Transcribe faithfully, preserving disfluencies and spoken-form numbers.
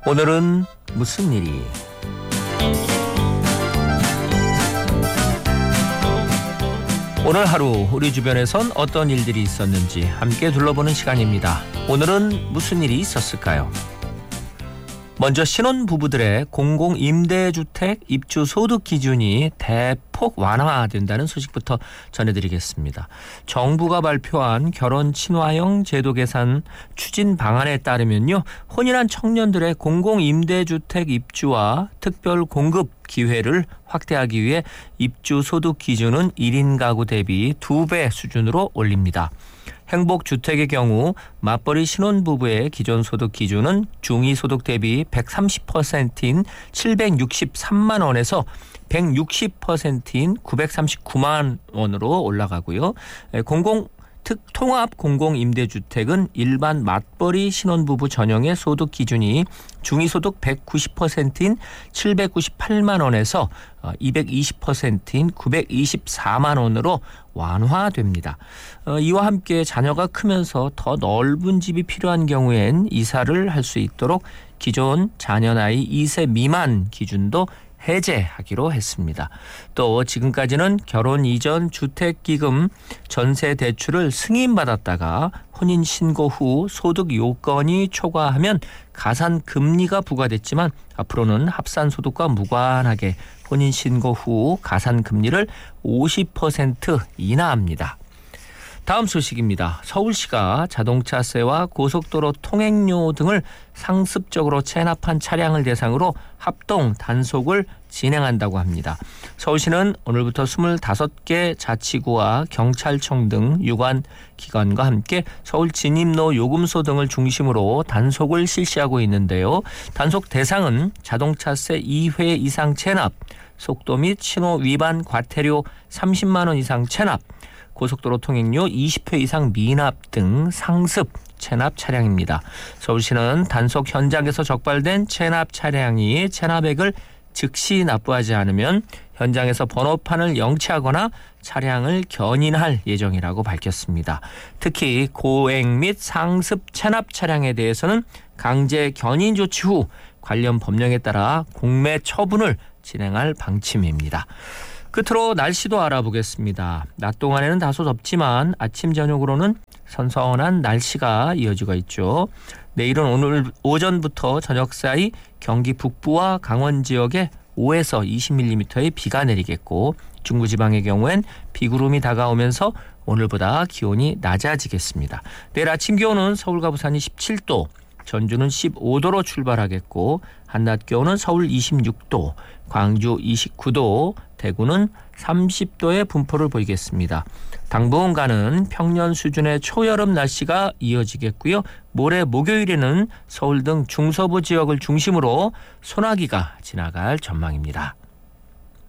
오늘은 무슨 일이? 오늘 하루 우리 주변에선 어떤 일들이 있었는지 함께 둘러보는 시간입니다. 오늘은 무슨 일이 있었을까요? 먼저 신혼부부들의 공공임대주택 입주 소득 기준이 대폭 완화된다는 소식부터 전해드리겠습니다. 정부가 발표한 결혼 친화형 제도 개선 추진 방안에 따르면요, 혼인한 청년들의 공공임대주택 입주와 특별 공급 기회를 확대하기 위해 입주 소득 기준은 일 인 가구 대비 두 배 수준으로 올립니다. 행복주택의 경우 맞벌이 신혼부부의 기존 소득 기준은 중위소득 대비 백삼십 퍼센트인 칠백육십삼만 원에서 백육십 퍼센트인 구백삼십구만 원으로 올라가고요. 공공 특 통합 공공임대주택은 일반 맞벌이 신혼부부 전용의 소득 기준이 중위소득 백구십 퍼센트인 칠백구십팔만 원에서 이백이십 퍼센트인 구백이십사만 원으로 완화됩니다. 이와 함께 자녀가 크면서 더 넓은 집이 필요한 경우엔 이사를 할 수 있도록 기존 자녀 나이 이 세 미만 기준도 해제하기로 했습니다. 또 지금까지는 결혼 이전 주택기금 전세 대출을 승인받았다가 혼인 신고 후 소득 요건이 초과하면 가산 금리가 부과됐지만 앞으로는 합산 소득과 무관하게 혼인 신고 후 가산 금리를 오십 퍼센트 인하합니다. 다음 소식입니다. 서울시가 자동차세와 고속도로 통행료 등을 상습적으로 체납한 차량을 대상으로 합동 단속을 진행한다고 합니다. 서울시는 오늘부터 스물다섯 개 자치구와 경찰청 등 유관 기관과 함께 서울 진입로 요금소 등을 중심으로 단속을 실시하고 있는데요. 단속 대상은 자동차세 이 회 이상 체납, 속도 및 신호 위반 과태료 삼십만 원 이상 체납, 고속도로 통행료 이십 회 이상 미납 등 상습 체납 차량입니다. 서울시는 단속 현장에서 적발된 체납 차량이 체납액을 즉시 납부하지 않으면 현장에서 번호판을 영치하거나 차량을 견인할 예정이라고 밝혔습니다. 특히 고액 및 상습 체납 차량에 대해서는 강제 견인 조치 후 관련 법령에 따라 공매 처분을 진행할 방침입니다. 끝으로 날씨도 알아보겠습니다. 낮 동안에는 다소 덥지만 아침 저녁으로는 선선한 날씨가 이어지고 있죠. 내일은 오늘 오전부터 저녁 사이 경기 북부와 강원 지역에 오에서 이십 밀리미터의 비가 내리겠고 중부지방의 경우엔 비구름이 다가오면서 오늘보다 기온이 낮아지겠습니다. 내일 아침 기온은 서울과 부산이 십칠 도, 전주는 십오 도로 출발하겠고 한낮 기온은 서울 이십육 도, 광주 이십구 도, 대구는 삼십 도의 분포를 보이겠습니다. 당분간은 평년 수준의 초여름 날씨가 이어지겠고요. 모레 목요일에는 서울 등 중서부 지역을 중심으로 소나기가 지나갈 전망입니다.